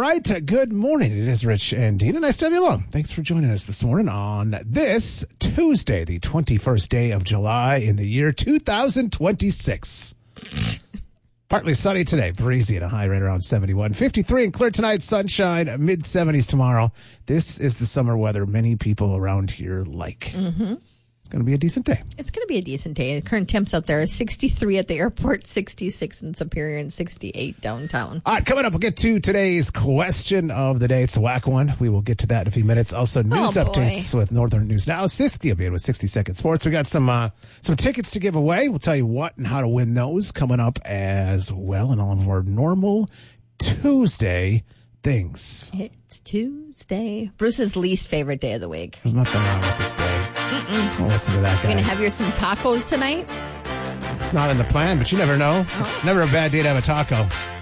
right. Good morning. It is Rich and Dina. Nice to have you along. Thanks for joining us this morning on this Tuesday, the 21st day of July in the year 2026. Partly sunny today, breezy at a high right around 71. 53 and clear tonight, sunshine, mid-70s tomorrow. This is the summer weather many people around here like. Mm-hmm. It's going to be a decent day. It's going to be a decent day. The current temps out there are 63 at the airport, 66 in Superior, and 68 downtown. All right, coming up, we'll get to today's question of the day. It's the whack one. We will get to that in a few minutes. Also, news updates with Northern News Now. Siski will be in with 60-second sports. We got some tickets to give away. We'll tell you what and how to win those coming up as well, and all of our normal Tuesday things. It's Tuesday. Bruce's least favorite day of the week. There's nothing wrong with this day. I'll listen to that guy. You're going to have some tacos tonight? It's not in the plan, but you never know. Never a bad day to have a taco.